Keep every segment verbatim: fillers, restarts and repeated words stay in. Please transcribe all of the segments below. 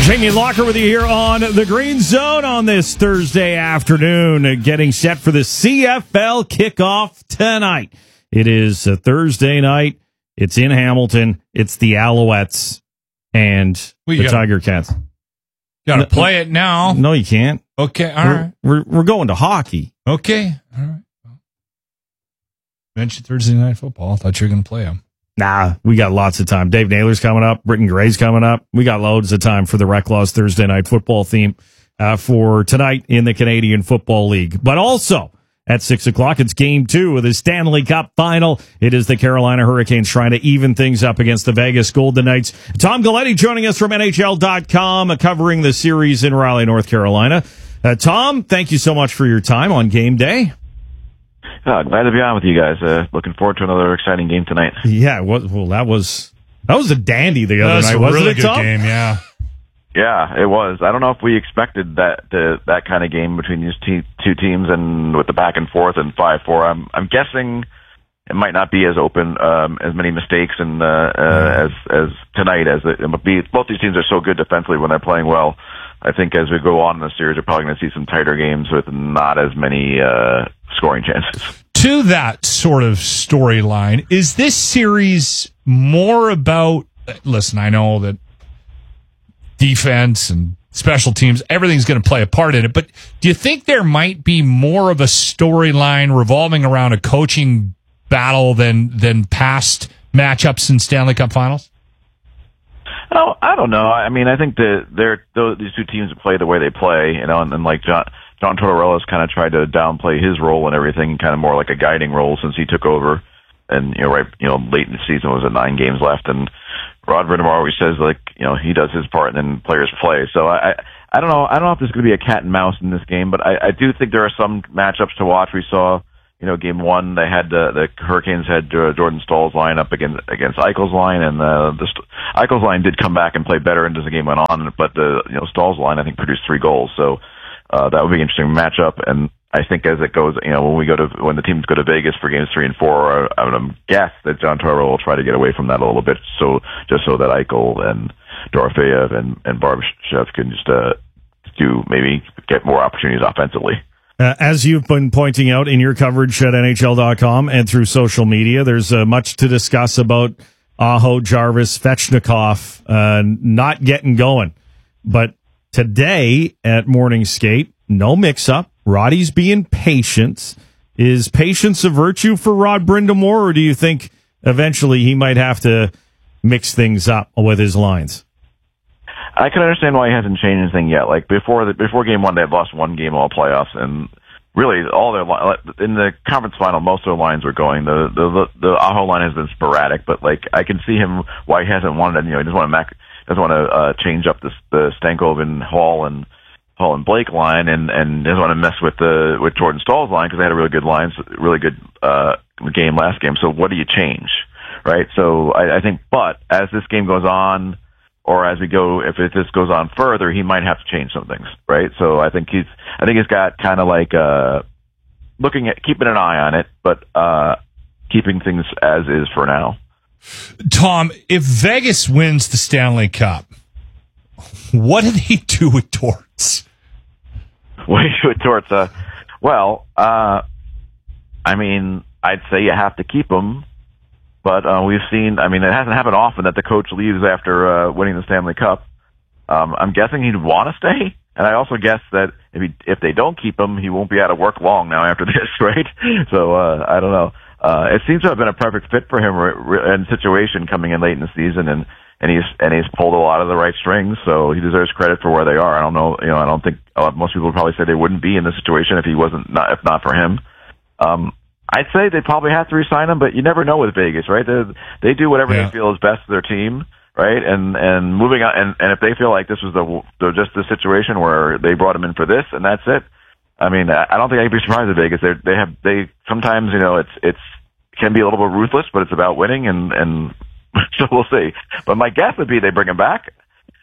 Jamie Locker with you here on the Green Zone on this Thursday afternoon, getting set for the C F L kickoff tonight. It is a Thursday night. It's in Hamilton. It's the Alouettes and well, the gotta, Tiger Cats. Got to no, play it now. No, you can't. Okay, all we're, right. We're, we're going to hockey. Okay, all right. Well, mentioned Thursday Night Football. I thought you were going to play them. Nah, we got lots of time. Dave Naylor's coming up. Britton Gray's coming up. We got loads of time for the Rec Laws Thursday Night Football theme uh, for tonight in the Canadian Football League. But also at six o'clock, it's game two of the Stanley Cup final. It is the Carolina Hurricanes trying to even things up against the Vegas Golden Knights. Tom Galletti joining us from N H L dot com, covering the series in Raleigh, North Carolina. Uh, Tom, thank you so much for your time on game day. Oh, glad to be on with you guys. Uh, looking forward to another exciting game tonight. Yeah, well, well that was that was a dandy the other that was night, a wasn't really it, good Tom? game, yeah. Yeah, it was. I don't know if we expected that the, that kind of game between these te- two teams, and with the back and forth and five four. I'm I'm guessing it might not be as open, um, as many mistakes and uh, uh, as as tonight as it, it would be. Both these teams are so good defensively when they're playing well. I think as we go on in the series, we're probably going to see some tighter games with not as many uh, scoring chances. To that sort of storyline, is this series more about, listen, I know that defense and special teams, everything's going to play a part in it, but do you think there might be more of a storyline revolving around a coaching battle than than past matchups in Stanley Cup finals? Oh, I don't know. I mean, I think that they're those, these two teams play the way they play, you know, and, and like John John Tortorella's kind of tried to downplay his role and everything, kind of more like a guiding role since he took over, and you know, right, you know, late in the season was it nine games left, and Rod Brind'Amour always says like, you know, he does his part and then players play. So I I don't know I don't know if there's going to be a cat and mouse in this game, but I, I do think there are some matchups to watch. We saw. You know, game one, they had uh, the Hurricanes had uh, Jordan Stahl's line up against against Eichel's line, and uh, the St- Eichel's line did come back and play better as the game went on. But the you know Stahl's line, I think, produced three goals, so uh, that would be an interesting matchup. And I think as it goes, you know, when we go to when the teams go to Vegas for games three and four, I would guess that John Tortorella will try to get away from that a little bit, so just so that Eichel and Dorofeyev and and Barbashev can just uh, do maybe get more opportunities offensively. Uh, as you've been pointing out in your coverage at N H L dot com and through social media, there's uh, much to discuss about Aho, Jarvis, Svechnikov uh, not getting going. But today at Morning Skate, no mix-up. Roddy's being patient. Is patience a virtue for Rod Brind'Amour, or do you think eventually he might have to mix things up with his lines? I can understand why he hasn't changed anything yet. Like before the, before game one, they had lost one game all playoffs, and really all their in the conference final, most of their lines were going. The the the, the Aho line has been sporadic, but like I can see him why he hasn't wanted. You know, he doesn't want to mac, doesn't want to uh, change up this the Stankoven, Hall and Hall and Blake line, and and doesn't want to mess with the with Jordan Stahl's line because they had a really good lines, really good uh, game last game. So what do you change, right? So I, I think, but as this game goes on. Or as we go, if it, this goes on further, he might have to change some things, right? So I think he's, I think he's got kind of like uh, looking at keeping an eye on it, but uh, keeping things as is for now. Tom, if Vegas wins the Stanley Cup, what do they do with Torts? What do you do with Torts? Uh, well, uh, I mean, I'd say you have to keep him. But uh, we've seen, I mean, it hasn't happened often that the coach leaves after uh, winning the Stanley Cup. Um, I'm guessing he'd want to stay. And I also guess that if he, if they don't keep him, he won't be out of work long now after this, right? So uh, I don't know. Uh, it seems to have been a perfect fit for him and situation coming in late in the season, and, and he's and he's pulled a lot of the right strings, so he deserves credit for where they are. I don't know, you know, I don't think uh, most people would probably say they wouldn't be in this situation if he wasn't, not, if not for him. Um, I'd say they probably have to re-sign him, but you never know with Vegas, right? They they do whatever yeah. they feel is best for their team, right? And and moving on, and, and if they feel like this was the, the just the situation where they brought him in for this and that's it, I mean, I don't think I'd be surprised at Vegas. They they have they sometimes you know it's it's can be a little bit ruthless, but it's about winning, and and so we'll see. But my guess would be they bring him back.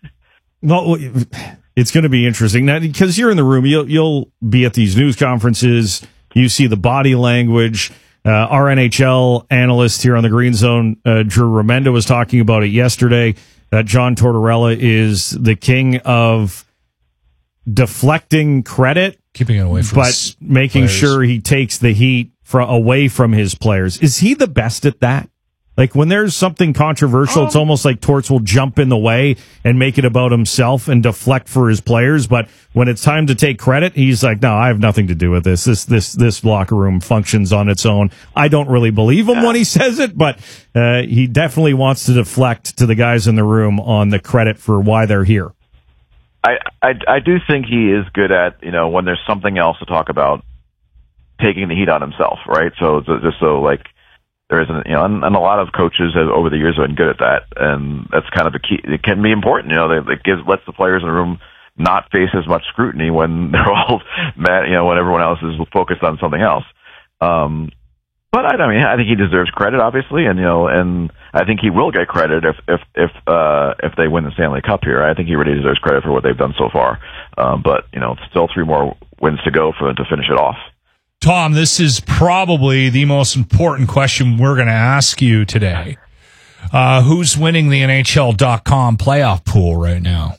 Well, it's going to be interesting now because you're in the room. You'll you'll be at these news conferences. You see the body language. Uh, our N H L analyst here on the Green Zone, uh, Drew Remenda, was talking about it yesterday, that John Tortorella is the king of deflecting credit, keeping it away from but his making players. sure he takes the heat from, away from his players. Is he the best at that? Like, when there's something controversial, um, it's almost like Torts will jump in the way and make it about himself and deflect for his players. But when it's time to take credit, he's like, no, I have nothing to do with this. This this this locker room functions on its own. I don't really believe him when he says it, but uh, he definitely wants to deflect to the guys in the room on the credit for why they're here. I, I, I do think he is good at, you know, when there's something else to talk about, taking the heat on himself, right? So just so, like, there isn't, you know, and, and a lot of coaches have, over the years have been good at that, and that's kind of a key. It can be important, you know. They, it gives lets the players in the room not face as much scrutiny when they're all mad, you know, when everyone else is focused on something else. Um, but I, I mean, I think he deserves credit, obviously, and you know, and I think he will get credit if if if uh, if they win the Stanley Cup here. I think he really deserves credit for what they've done so far. Um, but you know, still three more wins to go for them to finish it off. Tom, this is probably the most important question we're going to ask you today. Uh, who's winning the N H L dot com playoff pool right now?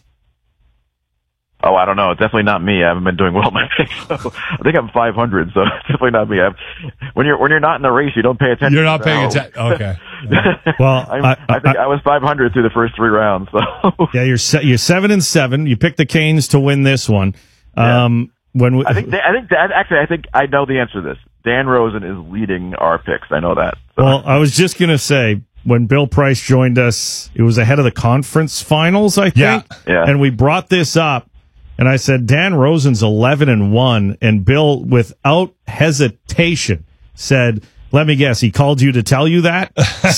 Oh, I don't know. It's definitely not me. I haven't been doing well in my picks, so I think I'm five hundred. So it's definitely not me. I've, when you're when you're not in the race, you don't pay attention. You're not paying to attention. Okay. Well, I, I, I think I, I was five hundred through the first three rounds. So yeah, you're se- you're seven and seven. You picked the Canes to win this one. Um, yeah. When we, I think I think that, actually I think I know the answer to this. Dan Rosen is leading our picks. I know that. So. Well, I was just gonna say, when Bill Price joined us, it was ahead of the conference finals, I think. Yeah. Yeah. And we brought this up, and I said Dan Rosen's eleven and one, and Bill, without hesitation, said, "Let me guess, he called you to tell you that."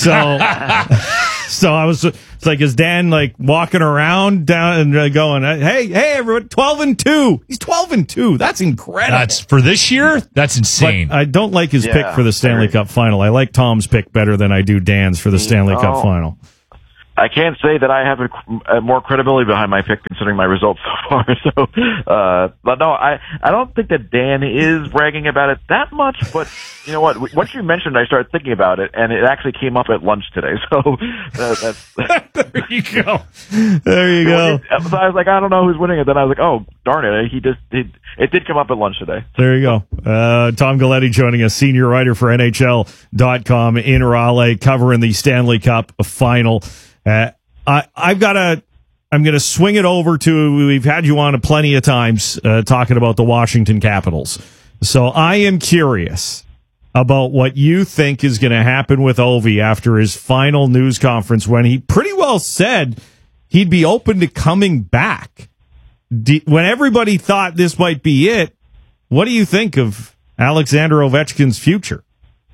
So. So I was, it's like, is Dan like walking around down and uh, going, hey, hey, everyone, twelve and two. He's twelve and two. That's incredible. That's for this year. That's insane. But I don't like his yeah, pick for the Stanley very. Cup final. I like Tom's pick better than I do Dan's for the Stanley oh. Cup final. I can't say that I have a, a more credibility behind my pick considering my results so far. So, uh, but no, I, I don't think that Dan is bragging about it that much, but you know what? Once you mentioned it, I started thinking about it, and it actually came up at lunch today. So, uh, that's. There you go. There you go. So I was like, I don't know who's winning it. Then I was like, oh, darn it. He just, it, it did come up at lunch today. There you go. Uh, Tom Galletti joining us, senior writer for N H L dot com in Raleigh, covering the Stanley Cup final. Uh, I, I've got to, I'm going to swing it over to, we've had you on a plenty of times uh, talking about the Washington Capitals. So I am curious about what you think is going to happen with Ovi after his final news conference when he pretty well said he'd be open to coming back. Do, when everybody thought this might be it, what do you think of Alexander Ovechkin's future?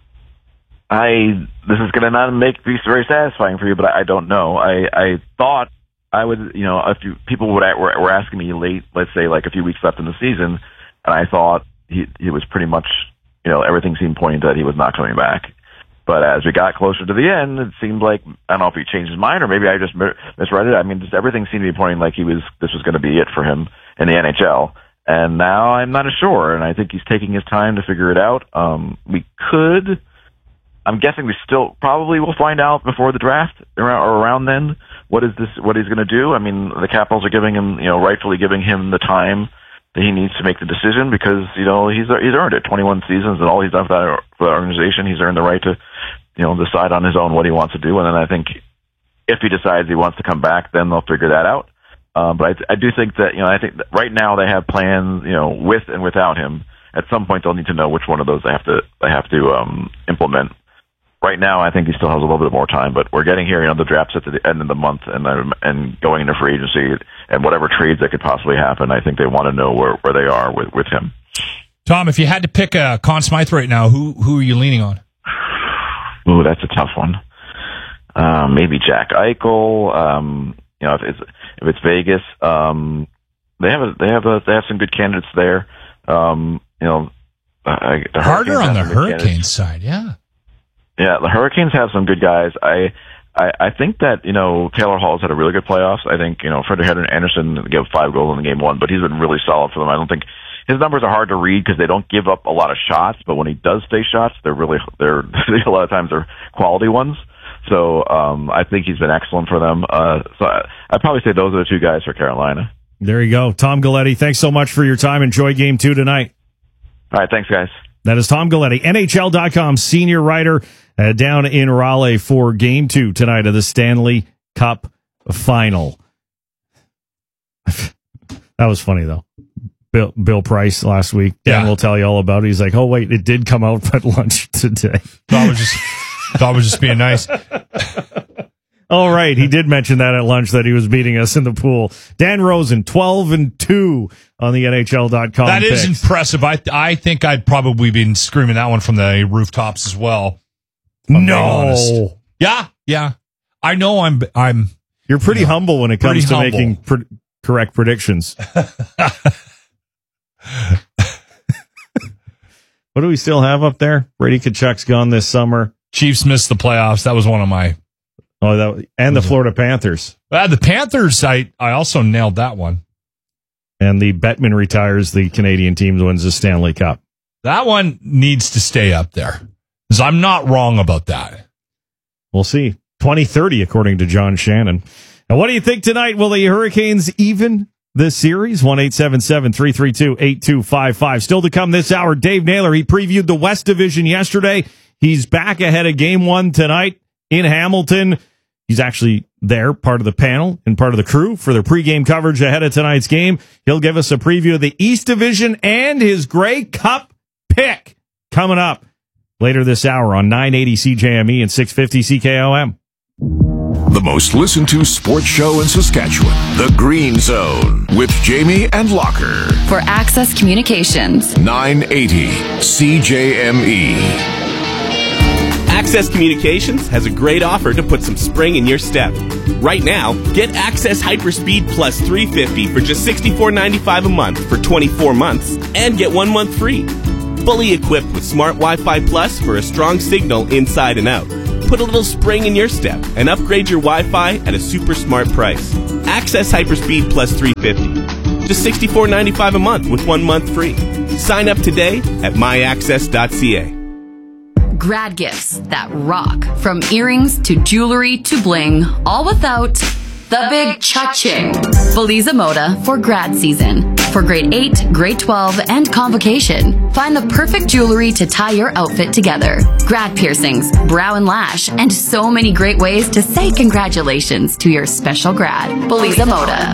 I this is going to not make be very satisfying for you, but I, I don't know. I I thought I would, you know, if you, people would were, were asking me late, let's say like a few weeks left in the season, and I thought he he was pretty much, you know, everything seemed pointing that he was not coming back. But as we got closer to the end, it seemed like, I don't know if he changed his mind or maybe I just misread it. I mean, just everything seemed to be pointing like he was this was going to be it for him in the N H L. And now I'm not as sure, and I think he's taking his time to figure it out. Um, we could. I'm guessing we still probably will find out before the draft or around then what is this, what he's going to do. I mean, the Capitals are giving him, you know, rightfully giving him the time that he needs to make the decision because, you know, he's he's earned it. twenty-one seasons and all he's done for that, for that organization. He's earned the right to, you know, decide on his own what he wants to do. And then I think if he decides he wants to come back, then they'll figure that out. Um, but I, I do think that, you know, I think that right now they have plans, you know, with and without him. At some point they'll need to know which one of those they have to they have to um, implement. Right now, I think he still has a little bit more time, but we're getting here. You know, the draft's at the end of the month, and um, and going into free agency and whatever trades that could possibly happen. I think they want to know where, where they are with, with him. Tom, if you had to pick a Conn Smythe right now, who who are you leaning on? Ooh, that's a tough one. Uh, maybe Jack Eichel. Um, you know, if it's if it's Vegas, um, they have a, they have a, they have some good candidates there. Um, you know, I, the harder on the Hurricanes Hurricanes side, yeah. Yeah, the Hurricanes have some good guys. I, I, I think that, you know, Taylor Hall's had a really good playoffs. I think, you know, Freddie Anderson gave five goals in the game one, but he's been really solid for them. I don't think his numbers are hard to read because they don't give up a lot of shots, but when he does stay shots, they're really they're a lot of times they're quality ones. So um, I think he's been excellent for them. Uh, so I, I'd probably say those are the two guys for Carolina. There you go. Tom Galletti, thanks so much for your time. Enjoy game two tonight. All right, thanks, guys. That is Tom Galletti, N H L dot com senior writer uh, down in Raleigh for game two tonight of the Stanley Cup Final. That was funny, though. Bill, Bill Price last week. Dan Yeah. will tell you all about it. He's like, oh, wait, it did come out at lunch today. Thought I was just, thought I was just being nice. All right. He did mention that at lunch that he was beating us in the pool. Dan Rosen, twelve and two on the N H L dot com. That is picks. impressive. I I think I'd probably been screaming that one from the rooftops as well. if I'm being honest. No. Yeah, yeah. I know I'm I'm You're pretty No. humble when it Pretty comes to humble. making pre- correct predictions. What do we still have up there? Brady Tkachuk's gone this summer. Chiefs missed the playoffs. That was one of my Oh, that and the Florida Panthers. uh, the Panthers. I I also nailed that one. And the Bettman retires. The Canadian team wins the Stanley Cup. That one needs to stay up there because I'm not wrong about that. We'll see. twenty thirty, according to John Shannon. And what do you think tonight? Will the Hurricanes even this series? one eight seven seven, three three two, eight two five five. Still to come this hour, Dave Naylor. He previewed the West Division yesterday. He's back ahead of game one tonight in Hamilton. He's actually there, part of the panel and part of the crew for their pregame coverage ahead of tonight's game. He'll give us a preview of the East Division and his Grey Cup pick coming up later this hour on nine eighty C J M E and six fifty C K O M. The most listened to sports show in Saskatchewan, The Green Zone, with Jamie and Locker. For Access Communications. nine eighty C J M E. Access Communications has a great offer to put some spring in your step. Right now, get Access Hyperspeed Plus three fifty for just sixty-four ninety-five a month for twenty-four months and get one month free. Fully equipped with Smart Wi-Fi Plus for a strong signal inside and out. Put a little spring in your step and upgrade your Wi-Fi at a super smart price. Access Hyperspeed Plus three fifty. Just sixty-four ninety-five a month with one month free. Sign up today at my access dot c a. Grad gifts that rock. From earrings to jewelry to bling, all without the big cha-ching. Beliza Moda for grad season. For grade eight, grade twelve, and convocation. Find the perfect jewelry to tie your outfit together. Grad piercings, brow and lash, and so many great ways to say congratulations to your special grad. Beliza Moda.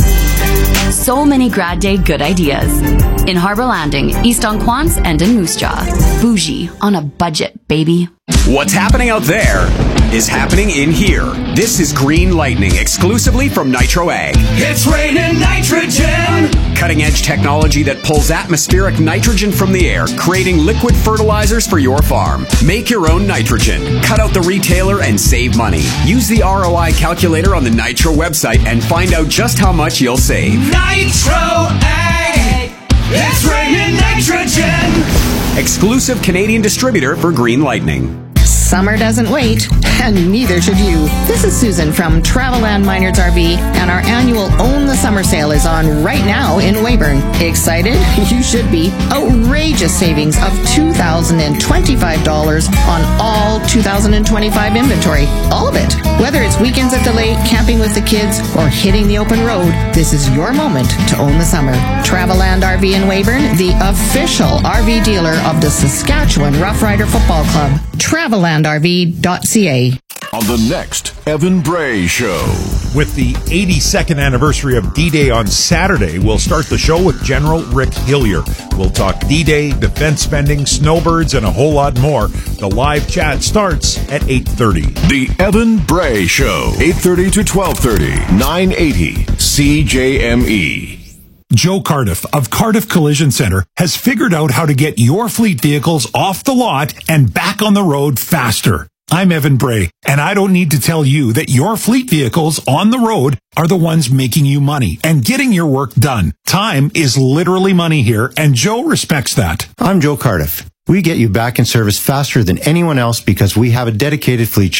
So many grad day good ideas. In Harbor Landing, East Onquance, and in Moose Jaw. Bougie on a budget, baby. What's happening out there is happening in here. This is Green Lightning, exclusively from Nitro Ag. It's raining nitrogen! Cutting edge technology that pulls atmospheric nitrogen from the air, creating liquid fertilizers for your farm. Make your own nitrogen. Cut out the retailer and save money. Use the R O I calculator on the Nitro website and find out just how much you'll save. Nitro Ag! It's raining nitrogen! Exclusive Canadian distributor for Green Lightning. Summer doesn't wait, and neither should you. This is Susan from Travelland Minards R V, and our annual Own the Summer sale is on right now in Weyburn. Excited? You should be. Outrageous savings of two thousand twenty-five dollars on all two thousand twenty-five inventory. All of it. Whether it's weekends at the lake, camping with the kids, or hitting the open road, this is your moment to own the summer. Travelland R V in Weyburn, the official R V dealer of the Saskatchewan Rough Rider Football Club. Travelland R V dot C A. On the next Evan Bray Show. With the eighty-second anniversary of D-Day on Saturday, we'll start the show with General Rick Hillier. We'll talk D-Day, defense spending, snowbirds, and a whole lot more. The live chat starts at eight thirty. The Evan Bray Show. eight thirty to twelve thirty. nine eighty C J M E. Joe Cardiff of Cardiff Collision Center has figured out how to get your fleet vehicles off the lot and back on the road faster. I'm Evan Bray, and I don't need to tell you that your fleet vehicles on the road are the ones making you money and getting your work done. Time is literally money here, and Joe respects that. I'm Joe Cardiff. We get you back in service faster than anyone else because we have a dedicated fleet shop.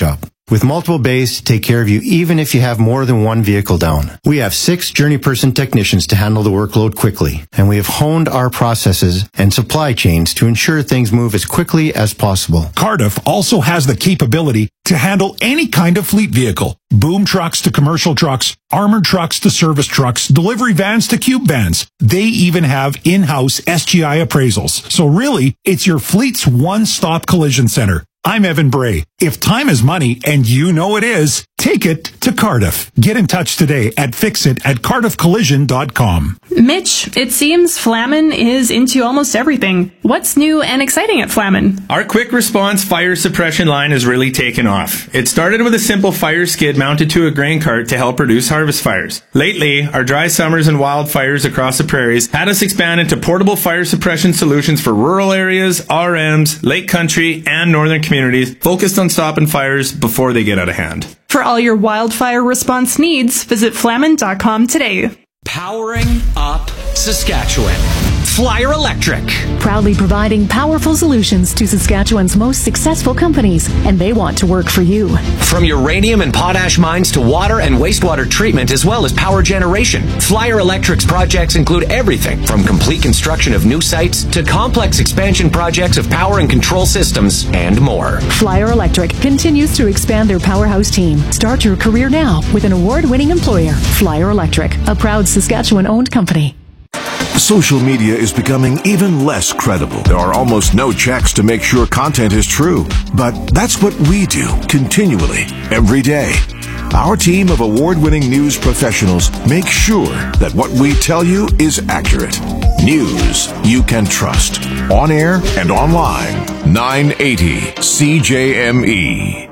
with multiple bays to take care of you even if you have more than one vehicle down. We have six Journey Person technicians to handle the workload quickly, and we have honed our processes and supply chains to ensure things move as quickly as possible. Cardiff also has the capability to handle any kind of fleet vehicle. Boom trucks to commercial trucks, armored trucks to service trucks, delivery vans to cube vans. They even have in-house S G I appraisals. So really, it's your fleet's one-stop collision center. I'm Evan Bray. If time is money, and you know it is, take it to Cardiff. Get in touch today at fixit at cardiff collision dot com. Mitch, it seems Flamin is into almost everything. What's new and exciting at Flamin? Our quick response fire suppression line has really taken off. It started with a simple fire skid mounted to a grain cart to help reduce harvest fires. Lately, our dry summers and wildfires across the prairies had us expand into portable fire suppression solutions for rural areas, R Ms, lake country, and northern communities focused on stopping fires before they get out of hand. For all your wildfire response needs, visit flamin dot com today. Powering up Saskatchewan. Flyer Electric. Proudly providing powerful solutions to Saskatchewan's most successful companies, and they want to work for you. From uranium and potash mines to water and wastewater treatment, as well as power generation, Flyer Electric's projects include everything from complete construction of new sites to complex expansion projects of power and control systems and more. Flyer Electric continues to expand their powerhouse team. Start your career now with an award-winning employer, Flyer Electric, a proud Saskatchewan-owned company. Social media is becoming even less credible. There are almost no checks to make sure content is true. But that's what we do continually, every day. Our team of award-winning news professionals make sure that what we tell you is accurate. News you can trust. On air and online. nine eighty C J M E.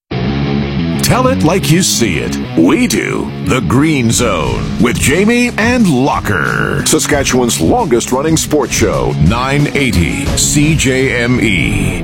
Tell it like you see it. We do The Green Zone with Jamie and Locker. Saskatchewan's longest running sports show, nine eighty C J M E.